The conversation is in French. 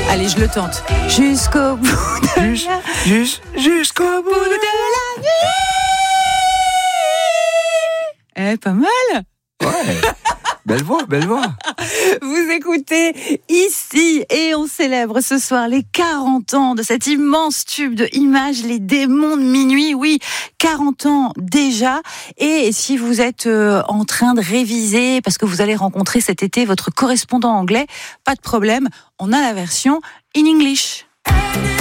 Allez, je le tente. Jusqu'au bout de Jusqu'au bout la nuit. Pas mal. Ouais. Belle voix. Vous écoutez ici et on célèbre ce soir les 40 ans de cet immense tube de Images, Les Démons de Minuit. Oui, 40 ans déjà. Et si vous êtes en train de réviser parce que vous allez rencontrer cet été votre correspondant anglais, pas de problème, on a la version in English.